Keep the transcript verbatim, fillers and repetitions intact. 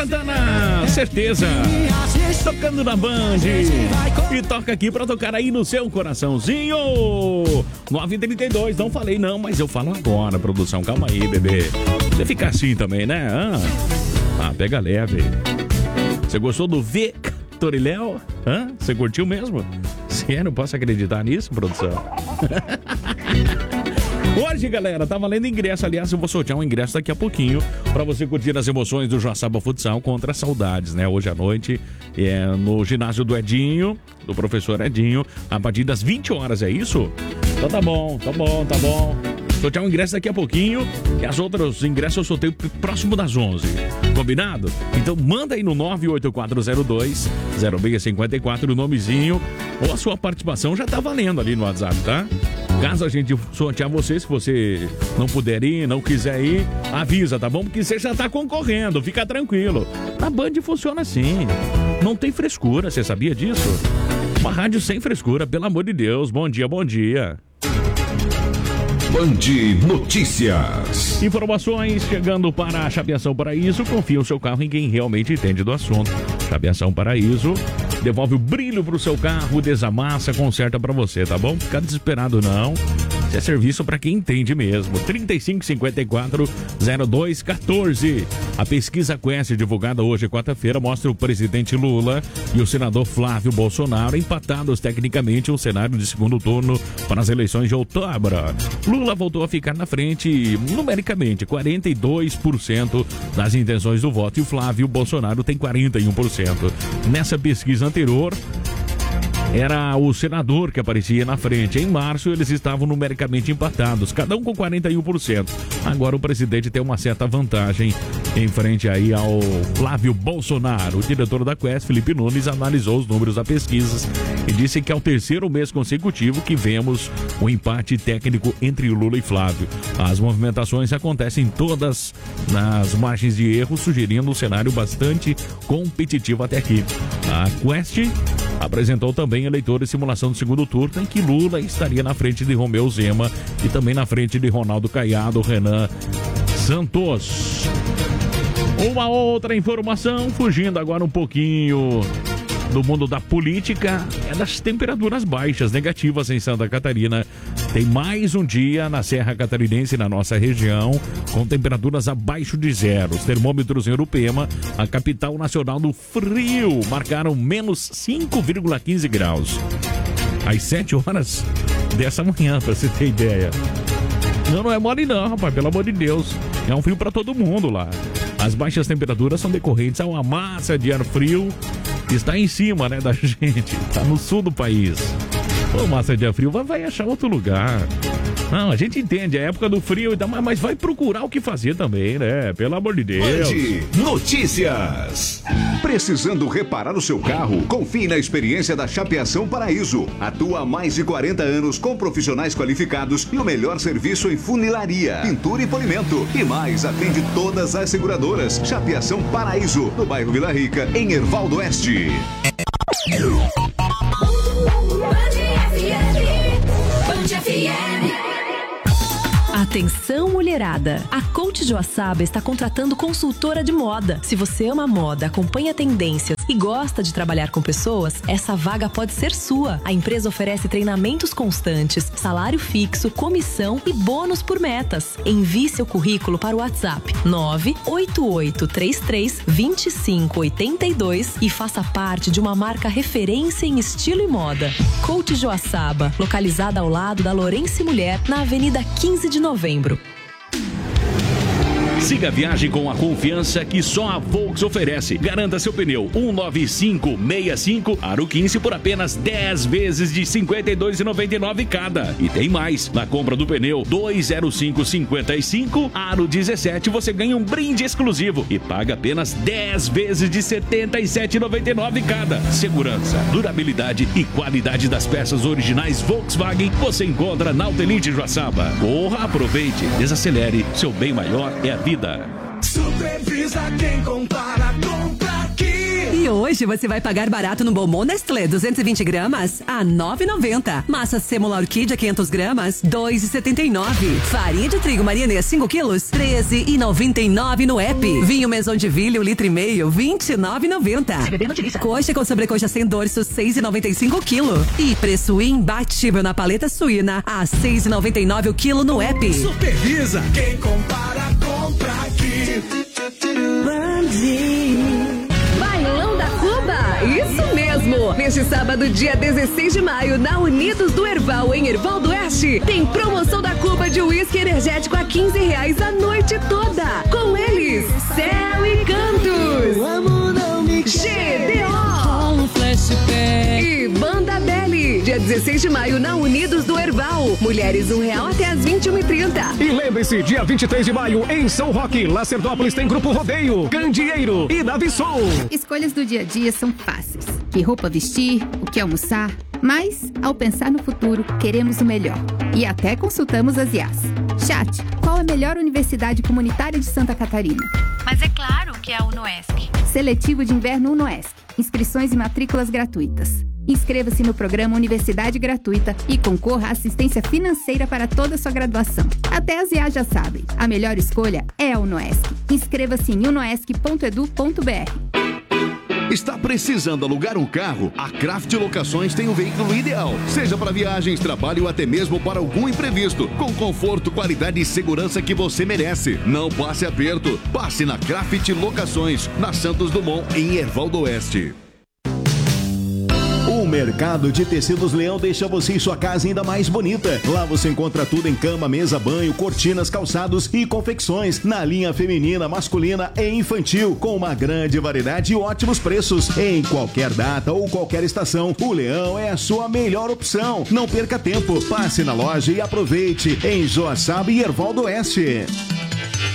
Santana, certeza. Tocando na Band. E toca aqui pra tocar aí no seu coraçãozinho. nove e trinta e dois, não falei não, mas eu falo agora, produção. Calma aí, bebê. Você fica assim também, né? Ah, ah pega leve. Você gostou do V Toriléu? Hã? Você curtiu mesmo? Sério, posso acreditar nisso, produção? Hoje, galera, tá valendo ingresso. Aliás, eu vou sortear um ingresso daqui a pouquinho pra você curtir as emoções do Joaçaba Futsal contra Saudades, né? Hoje à noite, é no ginásio do Edinho, do professor Edinho, a partir das vinte horas, é isso? Então tá bom, tá bom, tá bom. Sortear um ingresso daqui a pouquinho e as outras ingressos eu sorteio próximo das onze. Combinado? Então manda aí no nove oito quatro zero dois zero seis cinco quatro o nomezinho ou a sua participação já tá valendo ali no WhatsApp, tá? Caso a gente sortear você, se você não puder ir, não quiser ir, avisa, tá bom? Porque você já tá concorrendo, fica tranquilo. A Band funciona assim, não tem frescura, você sabia disso? Uma rádio sem frescura, pelo amor de Deus. Bom dia, bom dia. Band Notícias. Informações chegando para a Chapeação Paraíso. Confia o seu carro em quem realmente entende do assunto. Chapeação Paraíso devolve o brilho pro seu carro, desamassa, conserta pra você, tá bom? Fica desesperado não. Isso é serviço pra quem entende mesmo. trinta e cinco cinquenta e quatro zero dois quatorze. A pesquisa Quest, divulgada hoje, quarta-feira, mostra o presidente Lula e o senador Flávio Bolsonaro empatados tecnicamente o cenário de segundo turno para as eleições de outubro. Lula voltou a ficar na frente numericamente, quarenta e dois por cento das intenções do voto, e o Flávio Bolsonaro tem quarenta e um por cento. Nessa pesquisa anterior, era o senador que aparecia na frente. Em março, eles estavam numericamente empatados, cada um com quarenta e um por cento. Agora o presidente tem uma certa vantagem em frente aí ao Flávio Bolsonaro. O diretor da Quest, Felipe Nunes, analisou os números da pesquisa e disse que é o terceiro mês consecutivo que vemos o empate técnico entre Lula e Flávio. As movimentações acontecem todas nas margens de erro, sugerindo um cenário bastante competitivo até aqui. A Quest apresentou também eleitor em simulação do segundo turno, em que Lula estaria na frente de Romeu Zema e também na frente de Ronaldo Caiado, Renan Santos. Uma outra informação, fugindo agora um pouquinho do mundo da política, é das temperaturas baixas, negativas em Santa Catarina. Tem mais um dia na Serra Catarinense, na nossa região, com temperaturas abaixo de zero. Os termômetros em Urupema, a capital nacional do frio, marcaram menos cinco vírgula quinze graus. Às sete horas dessa manhã, pra você ter ideia. Não, não é mole não, rapaz, pelo amor de Deus. É um frio pra todo mundo lá. As baixas temperaturas são decorrentes a uma massa de ar frio que está em cima, né, da gente. Está no sul do país. Ô, massa de ar frio, vai, vai achar outro lugar. Não, a gente entende, é época do frio, mas vai procurar o que fazer também, né? Pelo amor de Deus. Band Notícias. Precisando reparar o seu carro? Confie na experiência da Chapeação Paraíso. Atua há mais de quarenta anos com profissionais qualificados e o melhor serviço em funilaria, pintura e polimento. E mais, atende todas as seguradoras. Chapeação Paraíso, no bairro Vila Rica, em Erval do Oeste. Band F M. Atenção, mulherada! A Coach Joaçaba está contratando consultora de moda. Se você ama moda, acompanha tendências e gosta de trabalhar com pessoas, essa vaga pode ser sua. A empresa oferece treinamentos constantes, salário fixo, comissão e bônus por metas. Envie seu currículo para o WhatsApp nove oito oito três três dois cinco oito dois e faça parte de uma marca referência em estilo e moda. Coach Joaçaba, localizada ao lado da Lourenço Mulher, na Avenida quinze de Novembro. Siga a viagem com a confiança que só a Volks oferece. Garanta seu pneu um nove cinco seis cinco Aro quinze por apenas dez vezes de cinquenta e dois reais e noventa e nove centavos cada. E tem mais. Na compra do pneu dois zero cinco cinquenta e cinco Aro dezessete, você ganha um brinde exclusivo e paga apenas dez vezes de setenta e sete reais e noventa e nove centavos cada. Segurança, durabilidade e qualidade das peças originais Volkswagen você encontra na Autelite Joaçaba. Corra, aproveite, desacelere. Seu bem maior é a vida. Supervisa quem compara, compra aqui. E hoje Hoje você vai pagar barato no bombom Nestlé duzentos e vinte gramas a nove reais e noventa centavos. Massa sêmola orquídea quinhentos gramas dois reais e setenta e nove centavos. Farinha de trigo Marianê cinco quilos treze reais e noventa e nove centavos no app. Vinho Maison de Ville um litro e meio vinte e nove reais e noventa centavos. Coxa com sobrecoxa sem dorso seis reais e noventa e cinco centavos o quilo. E preço imbatível na paleta suína a seis reais e noventa e nove centavos o quilo no app. Supervisa. Quem compara, compra aqui. Bailão da Cuba, isso mesmo! Neste sábado, dia dezesseis de maio, na Unidos do Herval, em Herval do Oeste, tem promoção da Cuba de uísque energético a quinze reais a noite toda. Com eles, Céu e Cantos, G D O e Banda Belly. Dia dezesseis de maio, na Unidos do Herval. Mulheres um real até as vinte e uma e trinta. E lembre-se, dia vinte e três de maio, em São Roque, Lacerdópolis tem Grupo Rodeio, Candeeiro e Davisson. Escolhas do dia a dia são fáceis. Que roupa vestir, o que almoçar. Mas, ao pensar no futuro, queremos o melhor. E até consultamos as I As. Chat, qual a melhor universidade comunitária de Santa Catarina? Mas é claro que é a UNOESC. Seletivo de Inverno UNOESC. Inscrições e matrículas gratuitas. Inscreva-se no programa Universidade Gratuita e concorra à assistência financeira para toda a sua graduação. Até as I A já sabem, a melhor escolha é a UNOESC. Inscreva-se em unoesc ponto edu ponto br. Está precisando alugar um carro? A Craft Locações tem o veículo ideal, seja para viagens, trabalho ou até mesmo para algum imprevisto, com conforto, qualidade e segurança que você merece. Não passe aperto, passe na Craft Locações, na Santos Dumont, em Herval do Oeste. O Mercado de Tecidos Leão deixa você e sua casa ainda mais bonita. Lá você encontra tudo em cama, mesa, banho, cortinas, calçados e confecções na linha feminina, masculina e infantil, com uma grande variedade e ótimos preços. Em qualquer data ou qualquer estação, o Leão é a sua melhor opção. Não perca tempo, passe na loja e aproveite em Joaçaba e Herval do Oeste.